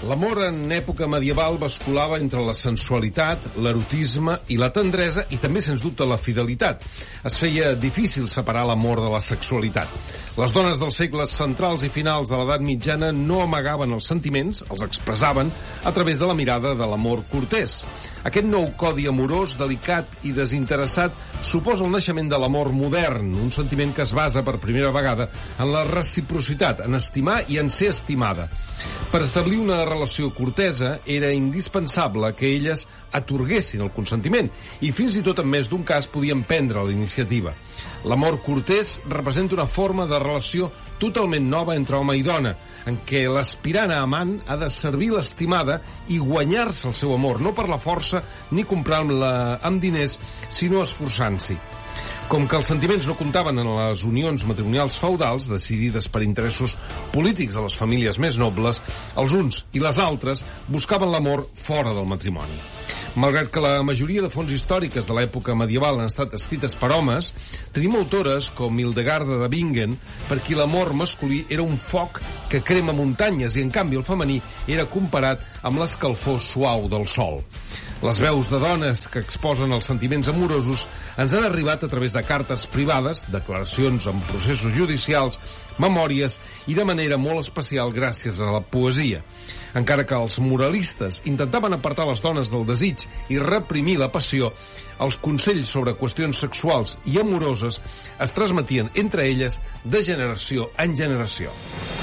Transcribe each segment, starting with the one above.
L'amor en època medieval basculava entre la sensualitat, l'erotisme i la tendresa i també, sens dubte, la fidelitat. Es feia difícil separar l'amor de la sexualitat. Les dones dels segles centrals i finals de l'edat mitjana no amagaven els sentiments, els expressaven a través de la mirada de l'amor cortès. Aquest nou codi amorós, delicat i desinteressat suposa el naixement de l'amor modern, un sentiment que es basa per primera vegada en la reciprocitat, en estimar i en ser estimada. Per establir una relació cortesa era indispensable que elles atorguessin el consentiment i fins i tot en més d'un cas podien prendre la iniciativa. L'amor cortès representa una forma de relació totalment nova entre home i dona, en què l'aspirant a amant ha de servir l'estimada i guanyar-se el seu amor, no per la força ni comprant-la amb diners, sinó esforçant-s'hi. Com que els sentiments no comptaven en les unions matrimonials feudals, decidides per interessos polítics de les famílies més nobles, els uns i les altres buscaven l'amor fora del matrimoni. Malgrat que la majoria de fonts històriques de l'època medieval han estat escrites per homes, tenim autores com Hildegarda de Bingen per qui l'amor masculí era un foc que crema muntanyes i, en canvi, el femení era comparat amb l'escalfor suau del sol. Les veus de dones que exposen els sentiments amorosos ens han arribat a través de cartes privades, declaracions en processos judicials, memòries i de manera molt especial gràcies a la poesia. Encara que els moralistes intentaven apartar les dones del desig i reprimir la passió, els consells sobre qüestions sexuals i amoroses es transmetien entre elles de generació en generació.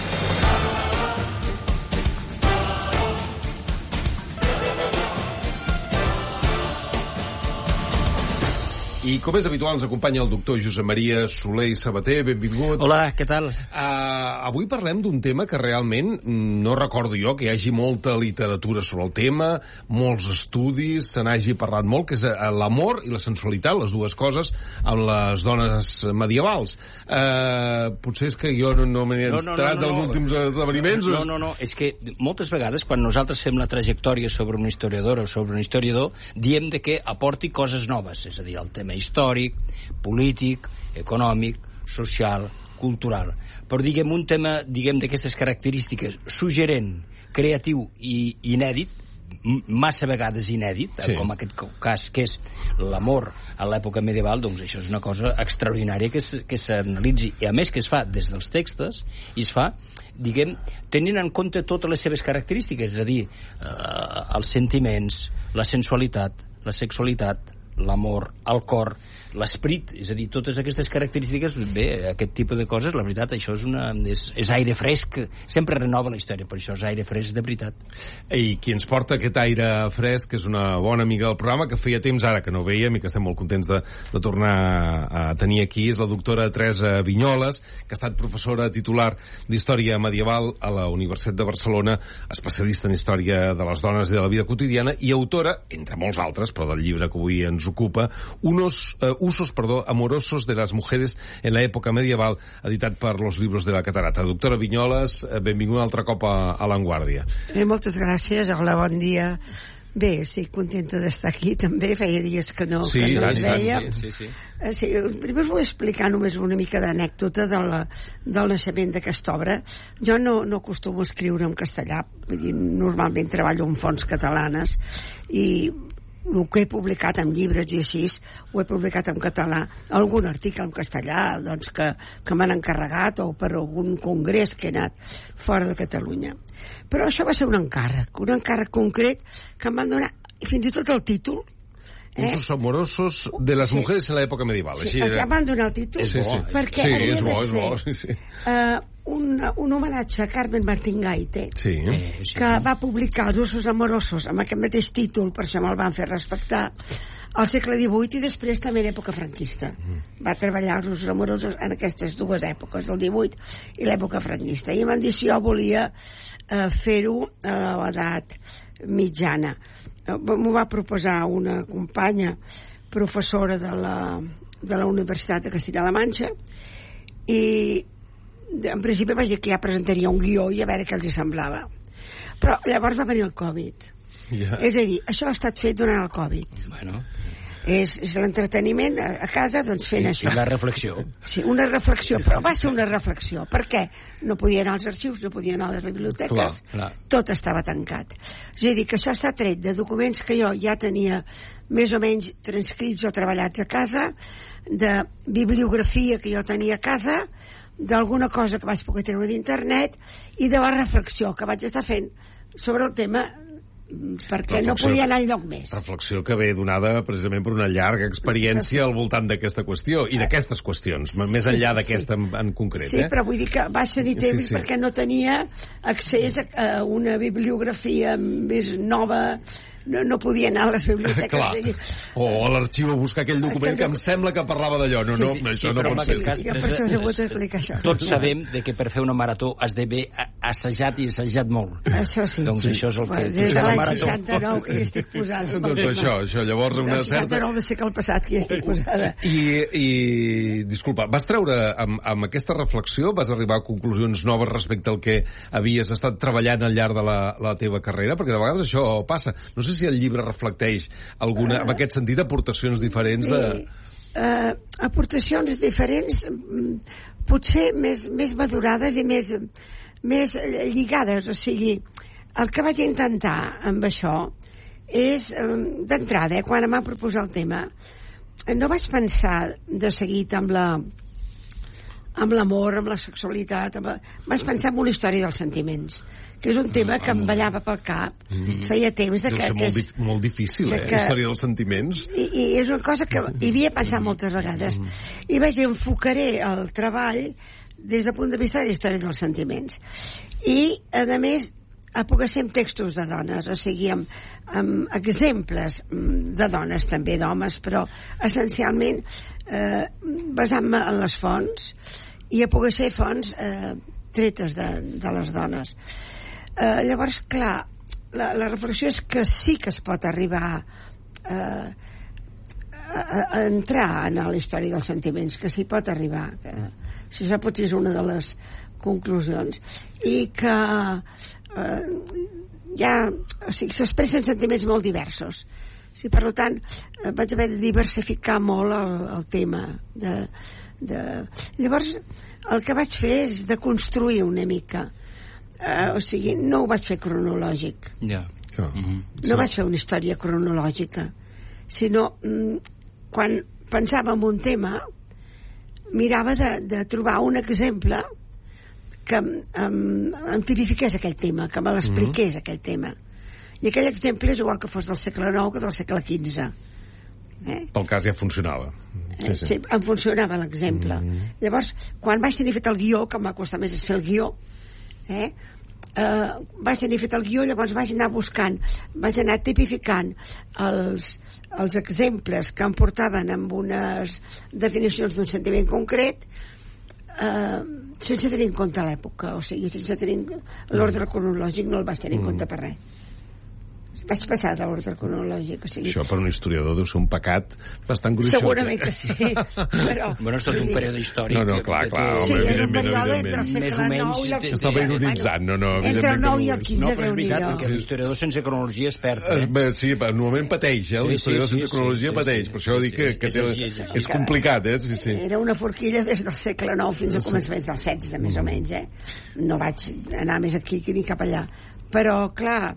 I, com és habitual, ens acompanya el doctor Josep Maria Soler i Sabater. Benvingut. Hola, què tal? Avui parlem d'un tema que realment no recordo jo que hi hagi molta literatura sobre el tema, molts estudis, se n'hagi parlat molt, que és l'amor i la sensualitat, les dues coses, amb les dones medievals. Potser és que jo no m'he entrat dels últims esdeveniments. No, és que moltes vegades quan nosaltres fem la trajectòria sobre un historiador o sobre un historiador, diem de que aporti coses noves, és a dir, el tema històric, polític, econòmic, social, cultural. Però diguem un tema, d'aquestes característiques, suggerent, creatiu i inèdit, massa vegades inèdit, sí, com aquest cas que és l'amor a l'època medieval, doncs això és una cosa extraordinària que s'analitzi, i a més que es fa des dels textos, i es fa, diguem, tenint en compte totes les seves característiques, és a dir, els sentiments, la sensualitat, la sexualitat, l'amor, el cor, l'esperit, és a dir, totes aquestes característiques, bé, aquest tipus de coses, la veritat, això és aire fresc, sempre renova la història, per això és aire fresc de veritat. I qui ens porta aquest aire fresc és una bona amiga del programa, que feia temps ara que no veiem i que estem molt contents de tornar a tenir aquí, és la doctora Teresa Vinyoles, que ha estat professora titular d'Història Medieval a la Universitat de Barcelona, especialista en Història de les Dones i de la Vida Quotidiana, i autora, entre molts altres, però del llibre que avui ens ocupa, usos amorosos de las mujeres en la època medieval, editat per Los Libros de la Catarata. Doctora Vinyoles, benvinguda altre cop a L'Avantguàrdia. Moltes gràcies, hola, bon dia. Bé, estic contenta d'estar aquí, també, feia dies que no us veia. Sí, primer us vull explicar només una mica d'anècdota del naixement d'aquesta obra. Jo no acostumo a escriure en castellà, vull dir, normalment treballo en fonts catalanes, i el que he publicat en llibres i així ho he publicat en català, algun article en castellà doncs que m'han encarregat, o per algun congrés que he anat fora de Catalunya. Però això va ser un encàrrec concret que em van donar fins i tot el títol. Usos amorosos de las mujeres en la època medieval. Sí, em van donar el títol perquè havia de ser un homenatge a Carmen Martín Gaite, que va publicar els usos amorosos amb aquest mateix títol, per això me'l van fer respectar, al segle XVIII i després també en època franquista. Va treballar els usos amorosos en aquestes dues èpoques, el XVIII i l'època franquista. I em van dir si jo volia fer-ho a l'edat mitjana. M'ho va proposar una companya professora de la Universitat de Castilla-La Manxa, i en principi vaig dir que ja presentaria un guió i a veure què els hi semblava. Però llavors va venir el Covid. És a dir, això ha estat fet durant el Covid. És l'entreteniment a casa, doncs fent això. I la reflexió. Sí, una reflexió, però va ser una reflexió. Per què? No podia anar als arxius, no podia anar a les biblioteques, tot estava tancat. És a dir, que això està tret de documents que jo ja tenia més o menys transcrits o treballats a casa, de bibliografia que jo tenia a casa, d'alguna cosa que vaig poder treure d'internet i de la reflexió que vaig estar fent sobre el tema, perquè no podia anar enlloc més. Reflexió que ve donada precisament per una llarga experiència al voltant d'aquesta qüestió i d'aquestes qüestions, més enllà d'aquesta en concret. Sí, però vull dir que va ser-hi temps perquè no tenia accés a una bibliografia més nova, no podia anar a les biblioteques. Clar. O a l'arxiu a buscar aquell document que em sembla que parlava d'allò. No, això no pot ser. Per això us he hagut d'explicar això. Tots sabem que per fer una marató has d'haver assajat i assajat molt. Això sí. Doncs això és el que... Des de l'any 69 que hi estic posada. Doncs això, llavors una certa... Del 69 de segle passat que hi estic posada. I disculpa, vas treure amb aquesta reflexió, vas arribar a conclusions noves respecte al que havies estat treballant al llarg de la teva carrera? Perquè de vegades això passa. No sé si el llibre reflecteix alguna, en aquest sentit, aportacions diferents de... Aportacions diferents, potser més madurades i més lligades. O sigui, el que vaig intentar amb això és, d'entrada, quan em van proposar el tema, no vaig pensar de seguit amb l'amor, amb la sexualitat, vaig pensar en una història dels sentiments, que és un tema que em ballava pel cap. Feia temps de que... Deu ser molt difícil, història dels sentiments. I és una cosa que hi havia pensat moltes vegades. I vaig dir, enfocaré el treball des del punt de vista de la història dels sentiments. I, a més, a poder ser amb textos de dones, o sigui, amb exemples de dones, també d'homes, però essencialment basant-me en les fonts i a poder ser fonts tretes de les dones. Llavors, clar, la reflexió és que sí que es pot arribar a entrar en la història dels sentiments, que s'hi pot arribar, que si això pot ser una de les conclusions, i que o sigui, s'expressen sentiments molt diversos. Sí, per tant, vaig haver de diversificar molt el tema. Llavors, el que vaig fer és de construir una mica. O sigui, no ho vaig fer cronològic. No vaig fer una història cronològica, sinó quan pensava en un tema, mirava de trobar un exemple que em tipifiqués aquell tema, que me l'expliqués aquell tema. I aquell exemple és igual que fos del segle IX que del segle XV. Pel cas ja funcionava. Sí, em funcionava l'exemple. Llavors, quan vaig tenir fet el guió, que em va costar més fer el guió, vaig tenir fet el guió, llavors vaig anar buscant, vaig anar tipificant els exemples que em portaven amb unes definicions d'un sentiment concret, sense tenir en compte l'època, o sigui, sense tenir l'ordre cronològic, no el vaig tenir en compte per res. Vaig passar de l'ordre cronològic, o sigui... Això per un historiador deu ser un pecat bastant gruixut. Segurament que sí, però... Bueno, és tot un període històric. No, clar, sí, era un període entre el segle IX i el XV. Estava ironitzant, no, entre el IX i el XV, no, però és veritat, perquè l'historiador sense cronologia es perd. Sí, normalment pateix, l'historiador sense cronologia pateix, per això dic que és complicat, Era una forquilla des del segle IX fins a començaments del XVI, més o menys, No vaig anar més aquí que ni cap allà. Però, clar,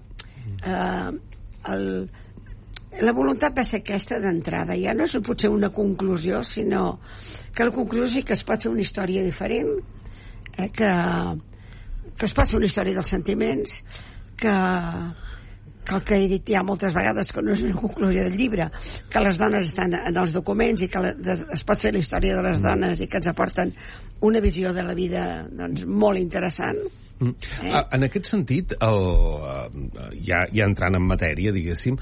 la voluntat va ser aquesta d'entrada. Ja no és potser una conclusió, sinó que la conclusió sí que es pot fer una història diferent, que es pot fer una història dels sentiments, que el que he dit ja moltes vegades, que no és una conclusió del llibre, que les dones estan en els documents i que es pot fer la història de les dones i que ens aporten una visió de la vida, doncs, molt interessant. En aquest sentit, ja entrant en matèria, diguéssim,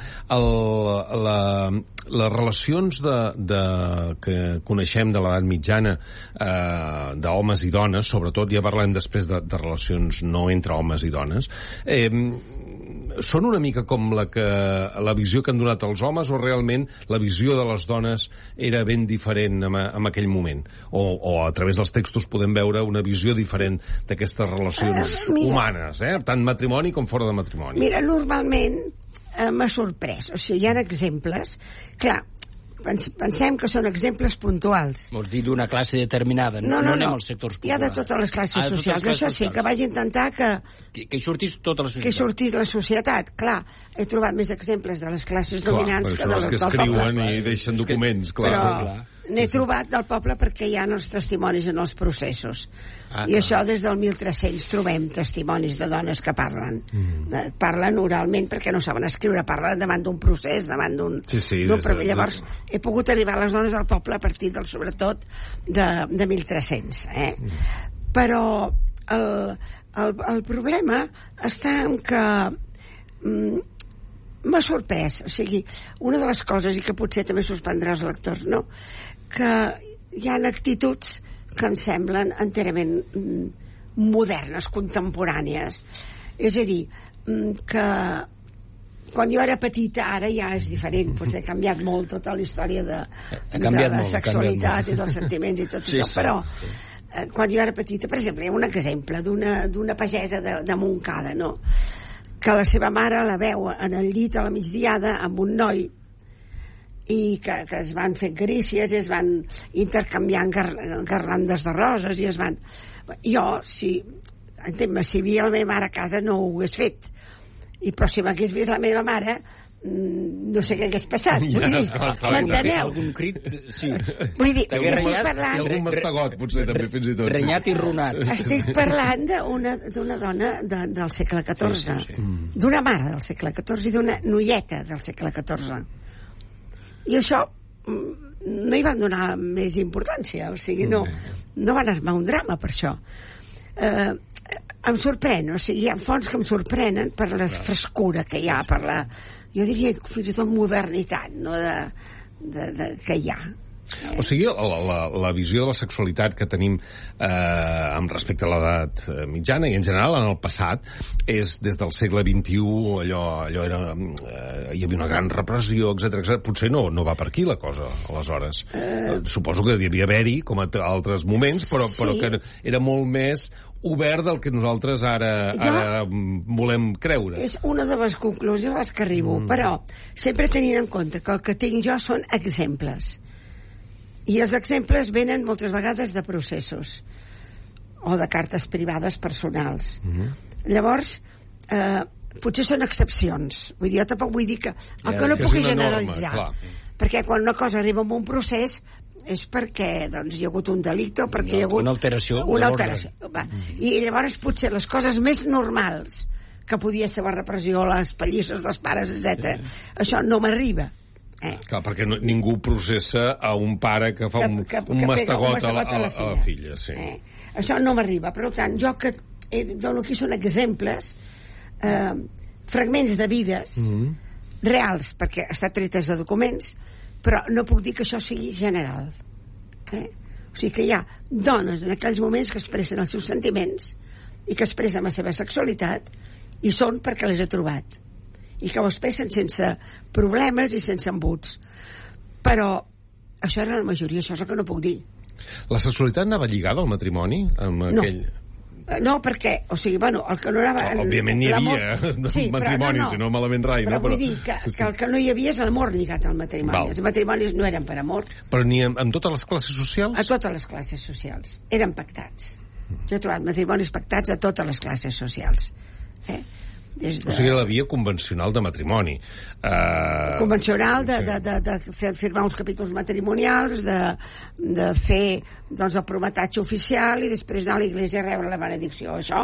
les relacions que coneixem de l'edat mitjana d'homes i dones, sobretot, ja parlem després de relacions no entre homes i dones, són una mica com la visió que han donat els homes, o realment la visió de les dones era ben diferent en aquell moment? O a través dels textos podem veure una visió diferent d'aquestes relacions humanes, tant matrimoni com fora de matrimoni? Mira, normalment m'ha sorprès. O sigui, hi ha exemples... Clar, pensem que són exemples puntuals. Vols dir d'una classe determinada, no anem als sectors populars. Hi ha de totes les classes socials. Això sí, que vaig intentar que sortís tota la societat. Que sortís la societat. Clar, he trobat més exemples de les classes dominants que de les que escriuen i deixen documents, clar. Però n'he trobat del poble perquè hi ha els testimonis en els processos. I això des del 1300 trobem testimonis de dones que parlen. Parlen oralment perquè no saben escriure, parlen davant d'un procés, davant d'un... Llavors he pogut arribar a les dones del poble a partir sobretot de 1300. Però el problema està en que m'ha sorprès, o sigui, una de les coses, i que potser també suspendrà els lectors, no?, que hi ha actituds que em semblen enterament modernes, contemporànies. És a dir, que quan jo era petita, ara ja és diferent, potser ha canviat molt tota la història de la sexualitat i dels sentiments i tot això, però quan jo era petita, per exemple, hi ha un exemple d'una pagesa de Montcada, no?, que la seva mare la veu en el llit a la migdiada amb un noi i que es van fer carícies i es van intercanviant garlandes de roses i es van... Jo, si havia la meva mare a casa no ho hagués fet, però si m'hagués vist la meva mare no sé què hagués passat. M'enteneu? Algun crit, sí. Vull dir, estic parlant... I algun mastegot, potser, també, fins i tot. Renyat i ronat. Estic parlant d'una dona del segle XIV, d'una mare del segle XIV i d'una noieta del segle XIV. I això no hi van donar més importància, o sigui, no van armar un drama per això. Em sorprèn, o sigui, hi ha fonts que em sorprenen per la frescura que hi ha, per la, jo diria fins i tot modernitat, no?, que hi ha. O sigui, la visió de la sexualitat que tenim amb respecte a l'edat mitjana i en general en el passat és des del segle XXI, allò era, hi havia una gran repressió, etc. Potser no va per aquí la cosa, aleshores. Suposo que devia haver-hi, com a altres moments, però que era molt més obert del que nosaltres ara volem creure. És una de les conclusions a les que arribo, però sempre tenint en compte que el que tinc jo són exemples. I els exemples venen moltes vegades de processos o de cartes privades personals. Llavors, potser són excepcions. Vull dir, jo tampoc vull dir que... El que no puc generalitzar. Perquè quan una cosa arriba a un procés és perquè hi ha hagut un delicte o perquè hi ha hagut... Una alteració. I llavors potser les coses més normals que podia ser la repressió, les pallisses dels pares, etc. Això no m'arriba. Clar, perquè ningú processa a un pare que fa un mastegot a la filla. Sí. Això no m'arriba. Per tant, jo que dono aquí són exemples, fragments de vides reals, perquè està tretes de documents, però no puc dir que això sigui general. O sigui que hi ha dones en aquells moments que expressen els seus sentiments i que expressen la seva sexualitat i són perquè les he trobat i que ho expressen sense problemes i sense embuts. Però això era la majoria, això és el que no puc dir. La sexualitat anava lligada al matrimoni? No, perquè, o sigui, el que no anava... Òbviament n'hi havia matrimoni, si no malament rai. Però vull dir que el que no hi havia és l'amor lligat al matrimoni. Els matrimonis no eren per amor. Però ni en totes les classes socials? A totes les classes socials. Eren pactats. Jo he trobat matrimonis pactats a totes les classes socials. O sigui, la via convencional de matrimoni. Convencional de firmar uns capítols matrimonials, de fer el prometatge oficial i després anar a l'església a rebre la benedicció. Això,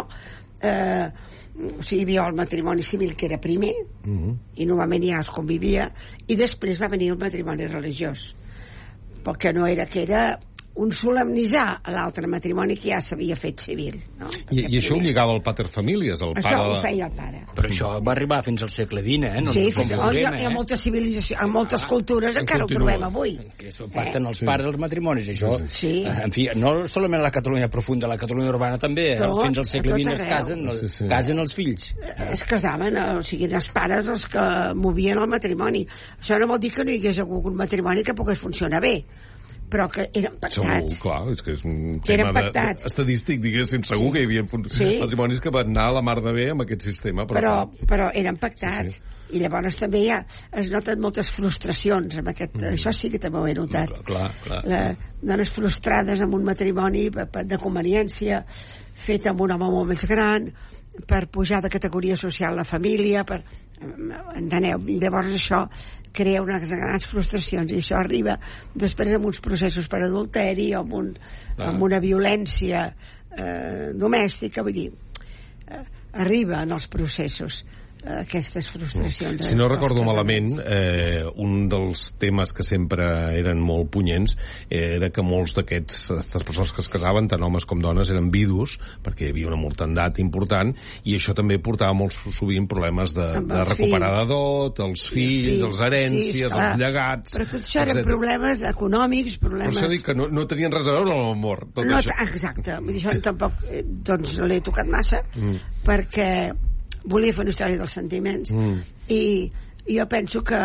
o sigui, hi havia el matrimoni civil, que era primer, i normalment ja es convivia, i després va venir el matrimoni religiós, perquè no era que era un solemnitzar a l'altre matrimoni que ja s'havia fet civil. No? I això ho lligava el pater familias, el pare... Això ho feia el pare. Però això va arribar fins al segle XX, Sí, hi ha moltes civilitzacions, en moltes cultures encara ho trobem avui. Que s'ho pacten els pares dels matrimonis, això. En fi, no solament la Catalunya profunda, la Catalunya urbana també, fins al segle XX es casen els fills. Es casaven, o sigui, els pares els que movien el matrimoni. Això no vol dir que no hi hagués algun matrimoni que pogués funcionar bé, però que eren pactats. Segur, clar, és que és un tema estadístic, diguéssim, segur que hi havia matrimonis que van anar a la mar de bé amb aquest sistema. Però eren pactats. I llavors també es noten moltes frustracions amb aquest... Això sí que també ho he notat. Clar. Dones frustrades amb un matrimoni de conveniència, fet amb un home molt més gran, per pujar de categoria social la família, enteneu? I llavors això crea unes grans frustracions, i això arriba després amb uns processos per adulteri o amb una violència domèstica, vull dir, arriba en els processos aquestes frustracions. Si no recordo malament, un dels temes que sempre eren molt punyents era que molts d'aquestes persones que es casaven, tant homes com dones, eren vidus, perquè hi havia una mortandat important, i això també portava molt sovint problemes de recuperar de dot, els fills, les herències, els llegats... Però tot això eren problemes econòmics, problemes... Per això dic que no tenien res a veure amb l'amor, tot això. Exacte, això tampoc doncs, no l'he tocat massa, perquè volia fer una història dels sentiments, i jo penso que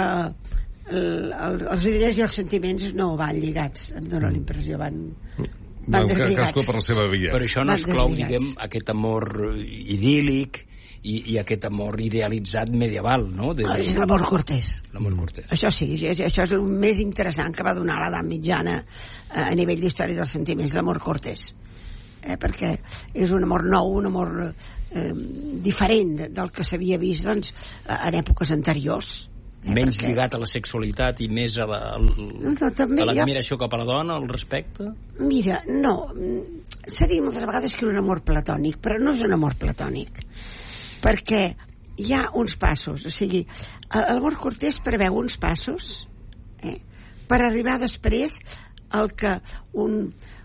els diners i els sentiments no van lligats, em dóna la impressió, van deslligats. Cadascú per la seva via. Però això no exclou, diguem, aquest amor idíl·lic i aquest amor idealitzat medieval, no? És l'amor cortès. L'amor cortès. Això sí, això és el més interessant que va donar l'edat mitjana a nivell d'història dels sentiments, l'amor cortès. Perquè és un amor nou, un amor diferent del que s'havia vist doncs, en èpoques anteriors. Menys lligat a la sexualitat i més a l'admiració cap a la dona, al respecte? Mira, no. S'ha dit moltes vegades que és un amor platònic, però no és un amor platònic. Perquè hi ha uns passos. O sigui, l'amor cortès preveu uns passos per arribar després al que un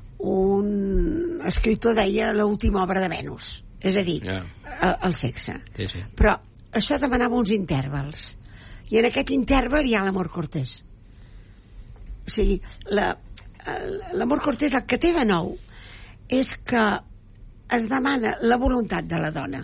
escriptor deia l'última obra de Venus, és a dir, el sexe. Sí. Però això demanava uns intervals, i en aquest interval hi ha l'amor cortès. O sigui, l'amor cortès el que té de nou és que es demana la voluntat de la dona,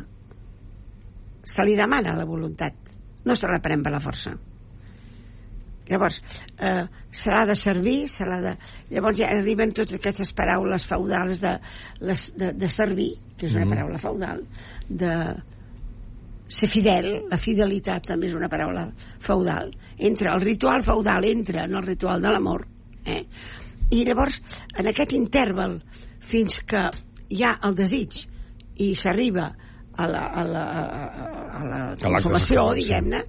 se li demana la voluntat, no se la pren per la força. Llavors, se l'ha de servir, llavors ja arriben totes aquestes paraules feudals de servir, que és una paraula feudal, de ser fidel, la fidelitat també és una paraula feudal. Entra el ritual feudal, entra en el ritual de l'amor. I llavors, en aquest interval, fins que hi ha el desig i s'arriba a la consumació, diguem-ne,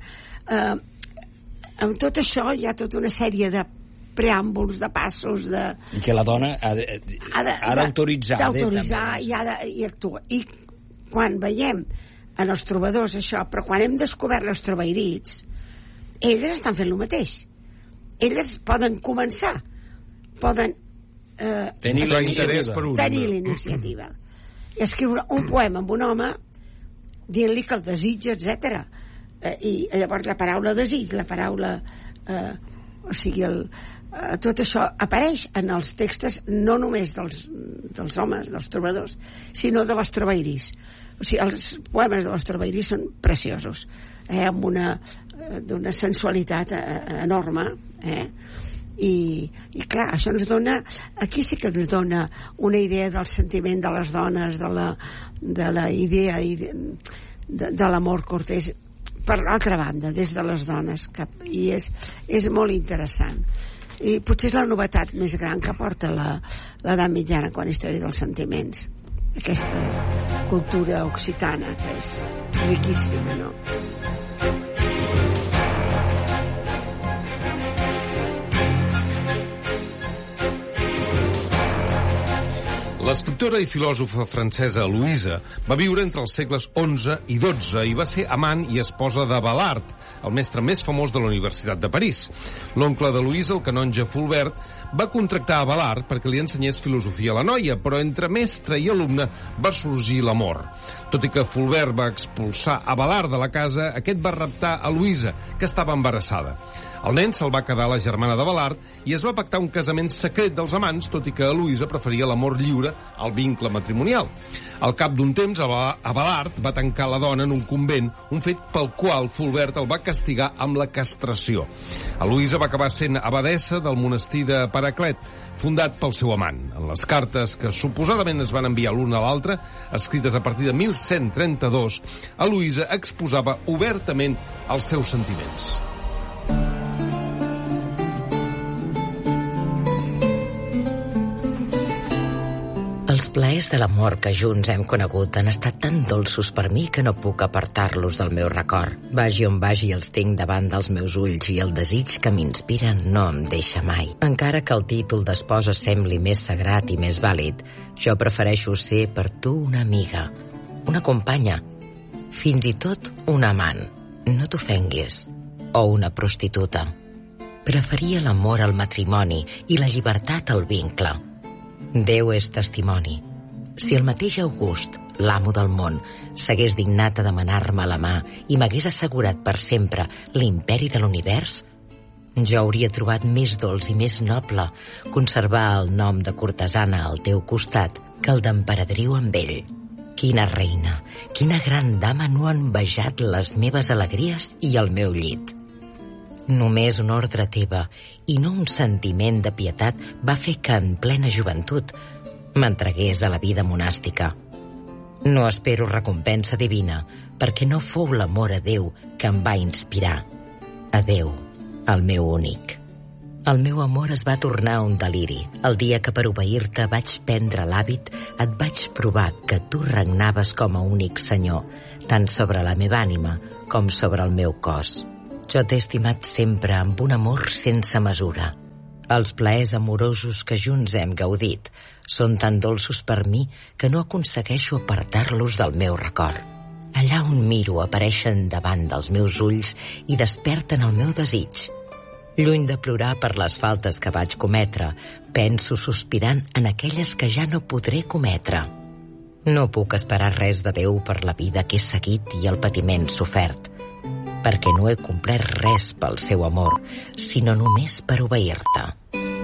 amb tot això hi ha tota una sèrie de preàmbuls, de passos, i que la dona ha d'autoritzar. I actuar. I quan veiem en els trobadors això, però quan hem descobert els trobairits, elles estan fent el mateix. Elles poden començar, poden tenir l'iniciativa i escriure un poema amb un home dient-li que el desitja, etc. I llavors la paraula desig, la paraula o sigui, tot això apareix en els textos no només dels homes, dels trobadors, sinó de les trobairis. O sigui, els poemes de les trobairis són preciosos, amb d'una sensualitat enorme, i clar, això ens dona, aquí sí que ens dona una idea del sentiment de les dones, de la idea de l'amor cortès, per l'altra banda, des de les dones, i és molt interessant, i potser és la novetat més gran que porta l'edat mitjana quan a història dels sentiments, aquesta cultura occitana que és riquíssima, no? L'escriptora i filòsofa francesa Louisa va viure entre els segles XI i XII i va ser amant i esposa d'Abelard, el mestre més famós de la Universitat de París. L'oncle de Louisa, el canonge Fulbert, va contractar Abelard perquè li ensenyés filosofia a la noia, però entre mestre i alumne va sorgir l'amor. Tot i que Fulbert va expulsar Abelard de la casa, aquest va raptar a Louisa, que estava embarassada. El nen se'l va quedar la germana d'Abelard i es va pactar un casament secret dels amants, tot i que Eloïsa preferia l'amor lliure al vincle matrimonial. Al cap d'un temps, Abelard va tancar la dona en un convent, un fet pel qual Fulbert el va castigar amb la castració. Eloïsa va acabar sent abadessa del monestir de Paraclet, fundat pel seu amant. En les cartes que suposadament es van enviar l'una a l'altra, escrites a partir de 1132, Eloïsa exposava obertament els seus sentiments. Els plaers de l'amor que junts hem conegut han estat tan dolços per mi que no puc apartar-los del meu record. Vagi on vagi els tinc davant dels meus ulls i el desig que m'inspiren no em deixa mai. Encara que el títol d'esposa sembli més sagrat i més vàlid, jo prefereixo ser per tu una amiga, una companya, fins i tot un amant, no t'ofenguis, o una prostituta. Preferia l'amor al matrimoni i la llibertat al vincle. Déu és testimoni. Si el mateix August, l'amo del món, s'hagués dignat a demanar-me la mà i m'hagués assegurat per sempre l'imperi de l'univers, jo hauria trobat més dolç i més noble conservar el nom de cortesana al teu costat que el d'emperadriu amb ell. Quina reina, quina gran dama no ha envejat les meves alegries i el meu llit. Només una ordre teva i no un sentiment de pietat va fer que en plena joventut m'entregués a la vida monàstica. No espero recompensa divina, perquè no fou l'amor a Déu que em va inspirar. A Déu, el meu únic. El meu amor es va tornar un deliri. El dia que per obeir-te vaig prendre l'hàbit, et vaig provar que tu regnaves com a únic senyor, tant sobre la meva ànima com sobre el meu cos. Jo t'he estimat sempre amb un amor sense mesura. Els plaers amorosos que junts hem gaudit són tan dolços per mi que no aconsegueixo apartar-los del meu record. Allà on miro apareixen davant dels meus ulls i desperten el meu desig. Lluny de plorar per les faltes que vaig cometre, penso sospirant en aquelles que ja no podré cometre. No puc esperar res de Déu per la vida que he seguit i el patiment sofert, perquè no he complert res pel seu amor, sinó només per obeir-te.